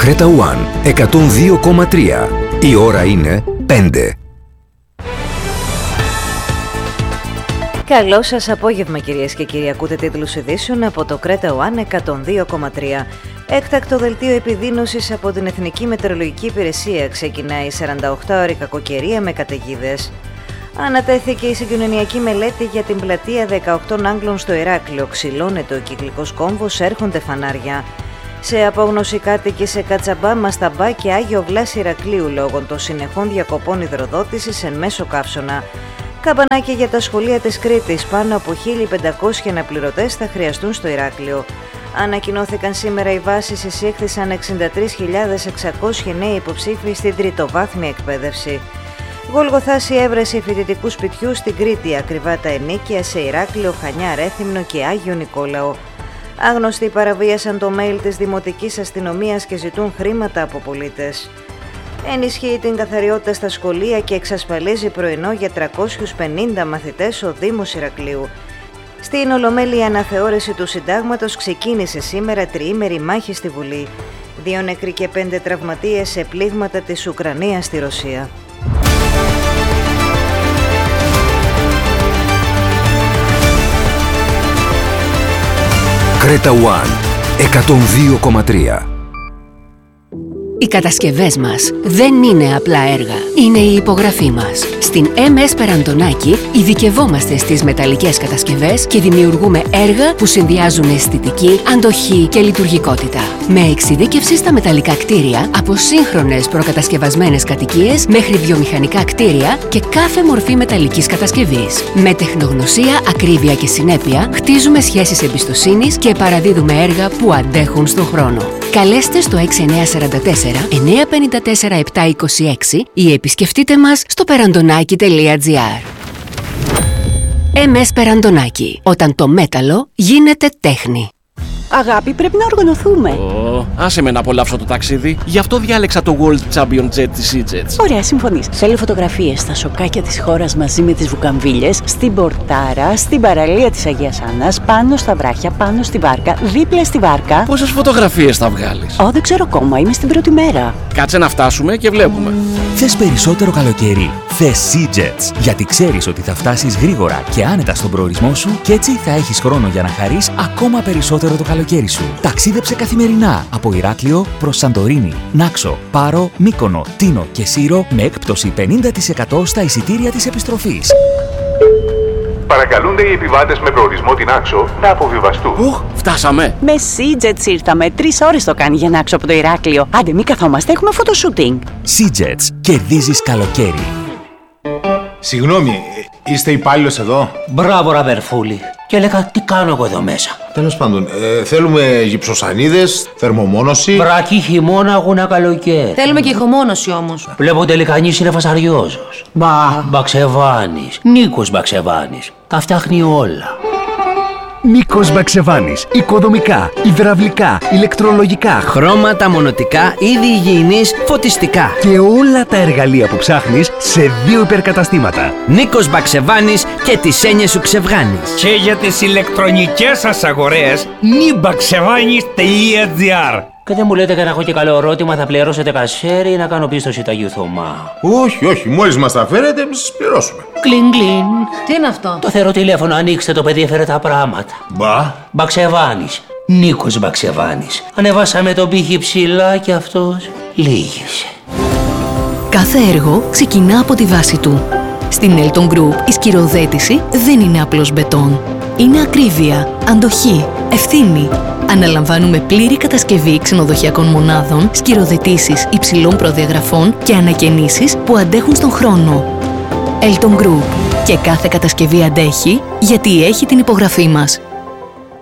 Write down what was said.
Creta One 102,3. Η ώρα είναι 5. Καλό σας απόγευμα κυρίες και κύριοι. Ακούτε τίτλους ειδήσεων από το Creta One 102,3. Έκτακτο δελτίο επιδείνωσης από την Εθνική Μετεωρολογική Υπηρεσία. Ξεκινάει 48ωρη κακοκαιρία με καταιγίδες. Ανατέθηκε η συγκοινωνιακή μελέτη για την πλατεία 18 Άγγλων στο Ηράκλειο. Ξυλώνεται ο κυκλικός κόμβος, έρχονται φανάρια. Σε απόγνωση κάτοικοι σε Κατσαμπά, Μασταμπά και Άγιο Βλάση Ηρακλείου λόγω των συνεχών διακοπών υδροδότησης εν μέσω καύσωνα. Καμπανάκια για τα σχολεία της Κρήτης. Πάνω από 1.500 αναπληρωτές θα χρειαστούν στο Ηράκλειο. Ανακοινώθηκαν σήμερα οι βάσεις, εισήχθησαν 63.600 νέοι υποψήφοι στην τριτοβάθμια εκπαίδευση. Γολγοθάση έβρεση φοιτητικού σπιτιού στην Κρήτη, ακριβά τα ενίκια σε Ηράκλειο, Χανιά, Ρέθυμνο και Άγιο Νικόλαο. Άγνωστοι παραβίασαν το mail της Δημοτικής Αστυνομίας και ζητούν χρήματα από πολίτες. Ενισχύει την καθαριότητα στα σχολεία και εξασφαλίζει πρωινό για 350 μαθητές ο Δήμος Ηρακλείου. Στην Ολομέλεια αναθεώρηση του Συντάγματος ξεκίνησε σήμερα τριήμερη μάχη στη Βουλή. 2 νεκροί και 5 τραυματίες σε πλήγματα της Ουκρανίας στη Ρωσία. Creta One 102,3. Οι κατασκευές μας δεν είναι απλά έργα, είναι η υπογραφή μας. Στην MS Περαντονάκη ειδικευόμαστε στις μεταλλικές κατασκευές και δημιουργούμε έργα που συνδυάζουν αισθητική, αντοχή και λειτουργικότητα. Με εξειδίκευση στα μεταλλικά κτίρια, από σύγχρονες προκατασκευασμένες κατοικίες μέχρι βιομηχανικά κτίρια και κάθε μορφή μεταλλικής κατασκευής. Με τεχνογνωσία, ακρίβεια και συνέπεια, χτίζουμε σχέσεις εμπιστοσύνης και παραδίδουμε έργα που αντέχουν στον χρόνο. Καλέστε στο 6944-954-726 ή επισκεφτείτε μας στο perandonaki.gr. MS Περαντονάκη. Όταν το μέταλλο γίνεται τέχνη. Αγάπη, πρέπει να οργανωθούμε. Άσε με να απολαύσω το ταξίδι. Γι' αυτό διάλεξα το World Champion Jet της EasyJet. Ωραία, συμφωνείς. Θέλω φωτογραφίες στα σοκάκια της χώρας μαζί με τις βουκαμβίλες, στην Πορτάρα, στην παραλία της Αγίας Άννας, πάνω στα βράχια, πάνω στη βάρκα, δίπλα στη βάρκα. Πόσες φωτογραφίες θα βγάλεις? Δεν ξέρω ακόμα, είμαι στην πρώτη μέρα. Κάτσε να φτάσουμε και βλέπουμε. Θες περισσότερο καλοκαίρι? Θες EasyJet. Γιατί ξέρεις ότι θα φτάσεις γρήγορα και άνετα στον προορισμό σου και έτσι θα έχεις χρόνο για να χαρείς ακόμα περισσότερο το καλοκαίρι σου. Ταξίδεψε καθημερινά από Ηράκλειο προς Σαντορίνη, Νάξο, Πάρο, Μύκονο, Τίνο και Σύρο με έκπτωση 50% στα εισιτήρια της επιστροφής. Παρακαλούνται οι επιβάτες με προορισμό την Άξο να αποβιβαστούν. Φτάσαμε. Με EasyJet ήρθαμε. 3 ώρες το κάνει για να Άξο από το Ηράκλειο. Άντε, μη καθόμαστε, έχουμε φωτοσούτινγκ. EasyJet. Κερδίζεις καλοκαίρι. Συγγνώμη, είστε υπάλληλος εδώ? Μπράβο, ραβερφούλη. Και έλεγα, τι κάνω εγώ εδώ μέσα? Τέλος πάντων, θέλουμε γυψοσανίδες, θερμομόνωση. Βρακή, χειμώνα, αγούνα, καλοκαίρι. Θέλουμε και ηχομόνωση όμως. Βλέπω τελικανής είναι φασαριόζος. Μπαξεβάνης. Νίκος Μπαξεβάνης. Τα φτιάχνει όλα. Νίκος Μπαξεβάνης. Οικοδομικά, υδραυλικά, ηλεκτρολογικά, χρώματα, μονοτικά, είδη υγιεινής, φωτιστικά. Και όλα τα εργαλεία που ψάχνεις σε 2 υπερκαταστήματα. Νίκος Μπαξεβάνης και τις έννοιες σου ξεβγάνεις. Και για τις ηλεκτρονικές σας αγορές, nibaxevanis.gr. Και δεν μου λέτε και να έχω και καλό ερώτημα, θα πληρώσετε κασέρι ή να κάνω πίστοση Ταγίου Θωμά? Όχι, μόλις μας τα φέρετε, εμείς σας πληρώσουμε. Κλιν κλιν. Τι είναι αυτό? Το θεωρώ τηλέφωνο, ανοίξτε το, παιδί έφερε τα πράγματα. Μπαξεβάνης. Νίκος Μπαξεβάνης. Ανεβάσαμε τον πύχη ψηλά και αυτός λύγησε. Κάθε έργο ξεκινά από τη βάση του. Στην Elton Group η σκυροθέτηση δεν είναι απλώς μπετόν. Είναι ακρίβεια, αντοχή, ευθύνη. Αναλαμβάνουμε πλήρη κατασκευή ξενοδοχειακών μονάδων, σκυροθετήσεις υψηλών προδιαγραφών και ανακαινήσεις που αντέχουν στον χρόνο. Elton Group. Και κάθε κατασκευή αντέχει γιατί έχει την υπογραφή μας.